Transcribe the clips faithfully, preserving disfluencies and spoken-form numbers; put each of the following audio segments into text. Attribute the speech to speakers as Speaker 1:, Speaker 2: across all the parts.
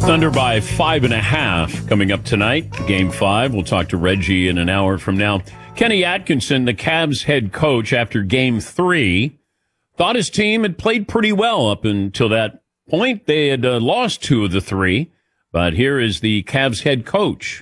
Speaker 1: Thunder by five and a half coming up tonight. Game five. We'll talk to Reggie in an hour from now. Kenny Atkinson, the Cavs head coach, after game three, thought his team had played pretty well up until that point. They had uh, lost two of the three, but here is the Cavs head coach.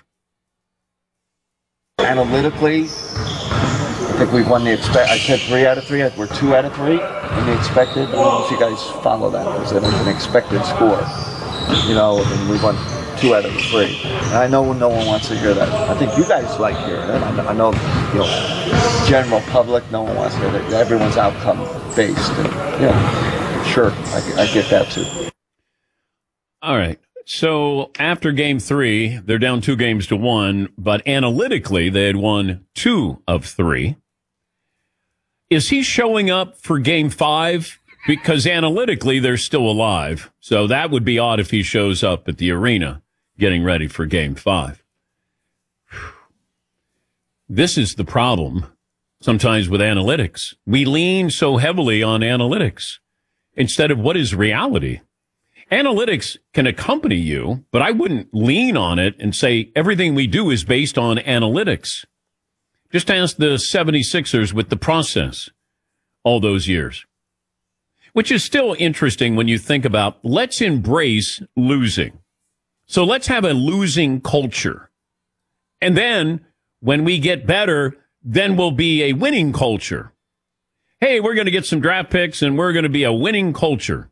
Speaker 2: Analytically, I think we've won the expect. I said three out of three. We're two out of three in the expected. I don't know if you guys follow that. It's an expected score. You know, and we won two out of three. And I know no one wants to hear that. I think you guys like hearing it. I know, you know, general public, no one wants to hear that. Everyone's outcome based. And, you know, sure, I, I get that too.
Speaker 1: All right. So after game three, they're down two games to one, but analytically, they had won two of three. Is he showing up for game five? Because analytically, they're still alive. So that would be odd if he shows up at the arena getting ready for game five. This is the problem sometimes with analytics. We lean so heavily on analytics instead of what is reality. Analytics can accompany you, but I wouldn't lean on it and say everything we do is based on analytics. Just ask the seventy-sixers with the process all those years. Which is still interesting when you think about, let's embrace losing. So let's have a losing culture. And then when we get better, then we'll be a winning culture. Hey, we're going to get some draft picks and we're going to be a winning culture.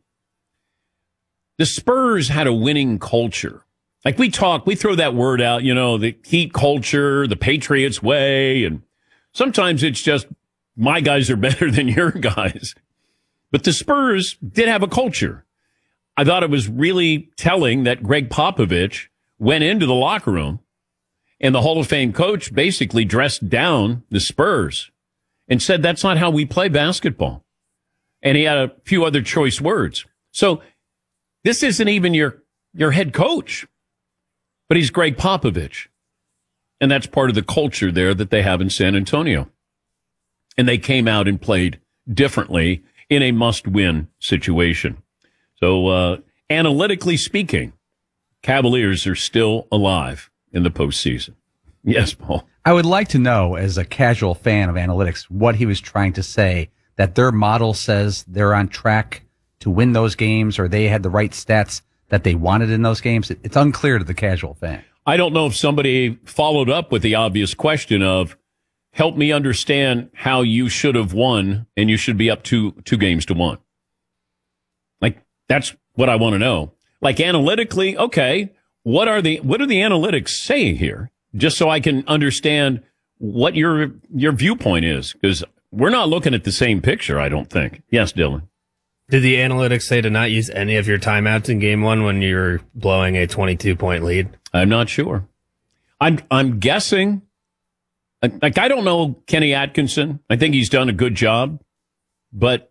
Speaker 1: The Spurs had a winning culture. Like we talk, we throw that word out, you know, the Heat culture, the Patriots way. And sometimes it's just my guys are better than your guys. But the Spurs did have a culture. I thought it was really telling that Greg Popovich went into the locker room and the Hall of Fame coach basically dressed down the Spurs and said, that's not how we play basketball. And he had a few other choice words. So this isn't even your, your head coach, but he's Greg Popovich. And that's part of the culture there that they have in San Antonio. And they came out and played differently in a must-win situation. So, uh, analytically speaking, Cavaliers are still alive in the postseason. Yes, Paul.
Speaker 3: I would like to know, as a casual fan of analytics, what he was trying to say, that their model says they're on track to win those games, or they had the right stats that they wanted in those games. It's unclear to the casual fan.
Speaker 1: I don't know if somebody followed up with the obvious question of, help me understand how you should have won and you should be up two, two games to one. Like, that's what I want to know. Like, analytically, okay, what are the, what are the analytics saying here? Just so I can understand what your, your viewpoint is. Because we're not looking at the same picture, I don't think. Yes, Dylan.
Speaker 4: Did the analytics say to not use any of your timeouts in game one when you're blowing a twenty-two point lead?
Speaker 1: I'm not sure. I'm, I'm guessing. Like, I don't know Kenny Atkinson. I think he's done a good job. But